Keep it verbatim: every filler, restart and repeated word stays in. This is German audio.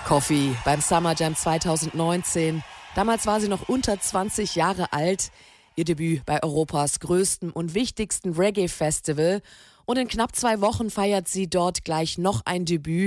Coffee beim Summer Jam zweitausendneunzehn. Damals war sie noch unter zwanzig Jahre alt. Ihr Debüt bei Europas größtem und wichtigsten Reggae-Festival. Und in knapp zwei Wochen feiert sie dort gleich noch ein Debüt.